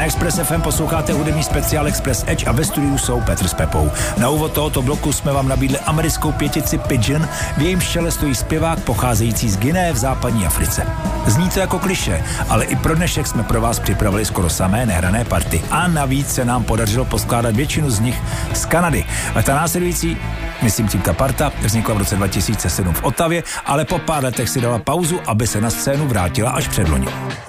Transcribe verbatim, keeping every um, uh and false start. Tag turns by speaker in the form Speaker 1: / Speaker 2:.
Speaker 1: Na Express F M posloucháte hudební speciál Express Edge a ve studiu jsou Petr s Pepou. Na úvod tohoto bloku jsme vám nabídli americkou pětici Pigeon, v jejím čele stojí zpěvák pocházející z Guineje v západní Africe. Zní to jako klišé, ale i pro dnešek jsme pro vás připravili skoro samé nehrané party. A navíc se nám podařilo poskládat většinu z nich z Kanady. A ta následující, myslím tím ta parta, vznikla v roce dva tisíce sedm v Ottawě, ale po pár letech si dala pauzu, aby se na scénu vrátila až předloni.